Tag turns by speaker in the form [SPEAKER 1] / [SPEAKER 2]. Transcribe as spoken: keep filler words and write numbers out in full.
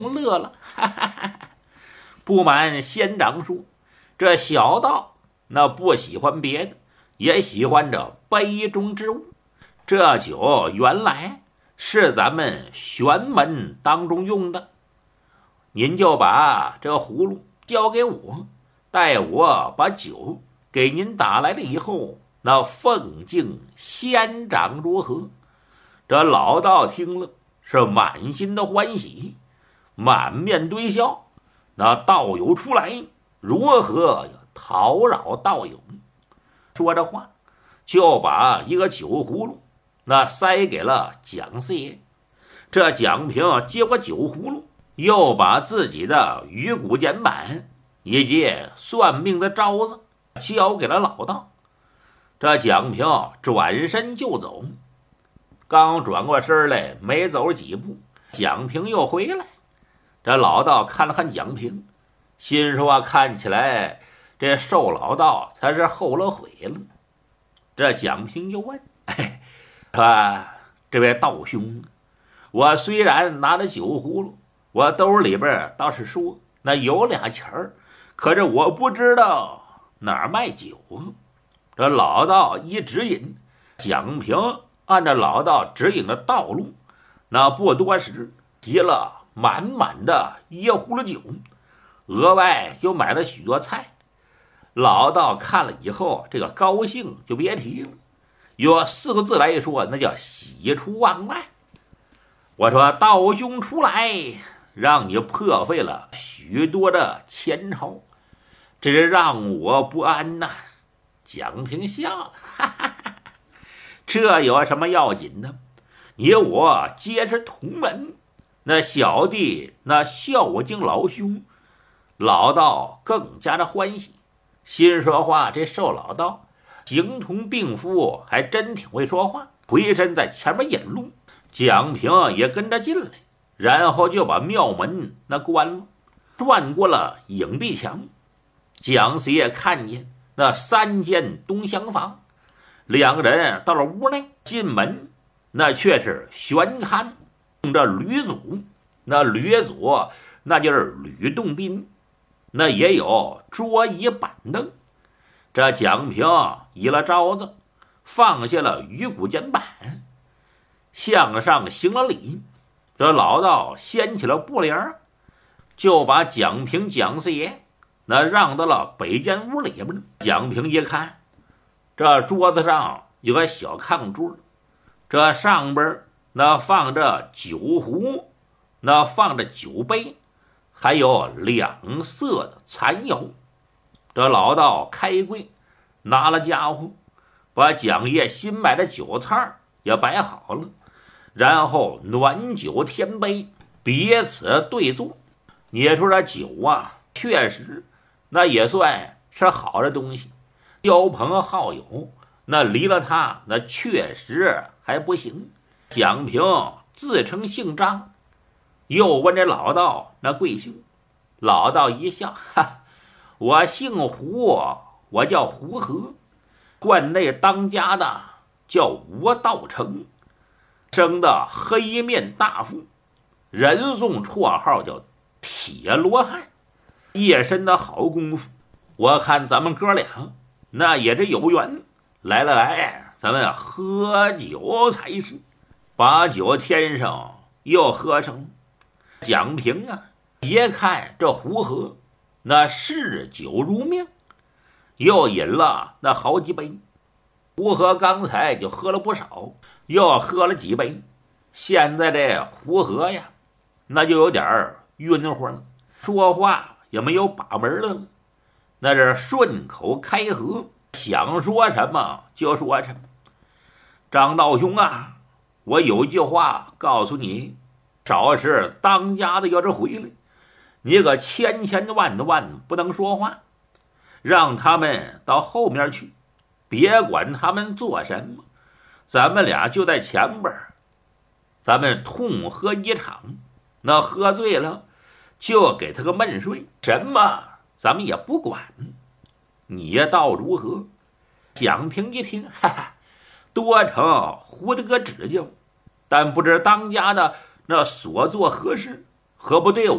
[SPEAKER 1] 乐了，哈哈哈！不瞒仙长说，这小道那不喜欢别的，也喜欢这杯中之物。这酒原来是咱们玄门当中用的，您就把这葫芦交给我，待我把酒给您打来了以后，那奉敬仙长如何？这老道听了是满心的欢喜，满面堆笑。那道友出来，如何讨扰道友？说着话，就把一个酒葫芦那塞给了蒋四爷。这蒋平接过酒葫芦，又把自己的鱼骨简板以及算命的招子交给了老道。这蒋平转身就走，刚转过身来，没走几步，蒋平又回来。这老道看了看蒋平，心说看起来这瘦老道他是后了悔了。这蒋平就问：“哎，啊，这位道兄，我虽然拿着酒葫芦，我兜里边倒是说那有俩钱儿，可是我不知道哪儿卖酒啊。”这老道一指引，蒋平按照老道指引的道路，那不多时提了满满的一葫芦酒，额外又买了许多菜。老道看了以后，这个高兴就别提了，有四个字来说，那叫喜出望外。我说道兄出来，让你破费了许多的钱钞，这是让我不安呐。蒋平笑了，哈哈哈，这有什么要紧的？你我皆是同门，那小弟那孝敬老兄。老道更加的欢喜，心说话这瘦老道形同病夫，还真挺会说话，回身在前面引路。蒋平也跟着进来，然后就把庙门那关了，转过了影壁墙。蒋四爷看见那三间东厢房，两个人到了屋内，进门那却是悬龛着吕祖，那吕祖那就是吕洞宾，那也有桌椅板凳。这蒋平移了招子，放下了鱼骨简板，向上行了礼。这老道掀起了布帘，就把蒋平蒋四爷那让到了北间屋里边。蒋平一看，这桌子上有个小炕桌，这上边那放着酒壶，那放着酒杯，还有两色的残油。这老道开柜，拿了家伙，把蒋爷新买的酒菜也摆好了，然后暖酒添杯，彼此对坐。你说这酒啊，确实那也算是好的东西，交朋好友，那离了他那确实还不行。蒋平自称姓张，又问这老道那贵姓。老道一笑，哈，我姓胡，我叫胡和，关内当家的叫吴道成，生的黑面大富，人送绰号叫铁罗汉，一身的好功夫。我看咱们哥俩那也是有缘，来来来，咱们喝酒才是。把酒添上，又喝上。蒋平啊，一看这胡和那嗜酒如命，又饮了那好几杯。胡和刚才就喝了不少，又喝了几杯，现在这胡和呀，那就有点晕乎了，说话也没有把门的了，那是顺口开河，想说什么就说什么。张道兄啊，我有一句话告诉你，少是当家的要是回来，你可千千万万不能说话，让他们到后面去，别管他们做什么，咱们俩就在前边，咱们痛喝一场，那喝醉了就给他个闷睡，什么咱们也不管，你倒如何？蒋平一听，哈哈，多成胡得个指教，但不知当家的那所作何事， 何不对